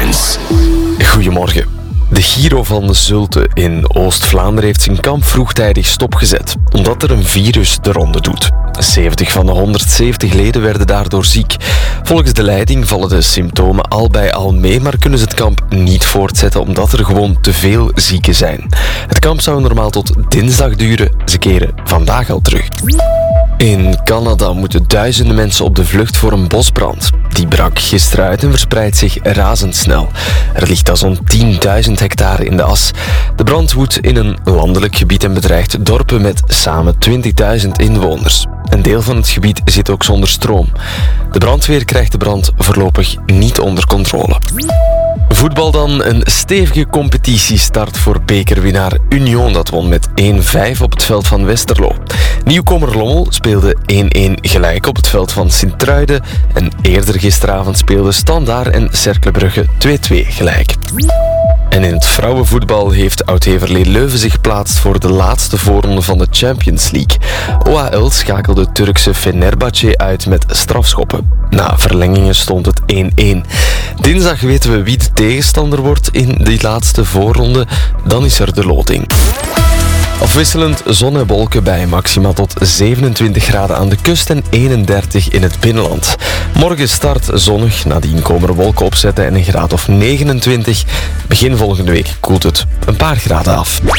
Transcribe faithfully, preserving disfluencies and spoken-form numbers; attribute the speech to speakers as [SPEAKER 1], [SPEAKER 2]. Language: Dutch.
[SPEAKER 1] Champions.
[SPEAKER 2] Goedemorgen. De Giro van de Zulte in Oost-Vlaanderen heeft zijn kamp vroegtijdig stopgezet, omdat er een virus de ronde doet. zeventig van de honderdzeventig leden werden daardoor ziek. Volgens de leiding vallen de symptomen al bij al mee, maar kunnen ze het kamp niet voortzetten omdat er gewoon te veel zieken zijn. Het kamp zou normaal tot dinsdag duren, ze keren vandaag al terug. In Canada moeten duizenden mensen op de vlucht voor een bosbrand. Die brak gisteren uit en verspreidt zich razendsnel. Er ligt al zo'n tienduizend hectare in de as. De brand woedt in een landelijk gebied en bedreigt dorpen met samen twintigduizend inwoners. Een deel van het gebied zit ook zonder stroom. De brandweer krijgt de brand voorlopig niet onder controle. Voetbal dan. Een stevige competitiestart voor bekerwinnaar Union. Dat won met één vijf op het veld van Westerlo. Nieuwkomer Lommel speelde één-één gelijk op het veld van Sint-Truiden. En eerder gisteravond speelden Standaard en Cercle Brugge twee-twee gelijk. En in het vrouwenvoetbal heeft Oud-Heverlee Leuven zich geplaatst voor de laatste voorronde van de Champions League. O H L schakelde Turkse Fenerbahce uit met strafschoppen. Na verlengingen stond het één-één. Dinsdag weten we wie de tegenstander wordt in die laatste voorronde. Dan is er de loting. Afwisselend zon en wolken bij maxima tot zevenentwintig graden aan de kust en eenendertig in het binnenland. Morgen start zonnig, nadien komen er wolken opzetten en een graad of negenentwintig. Begin volgende week koelt het een paar graden af.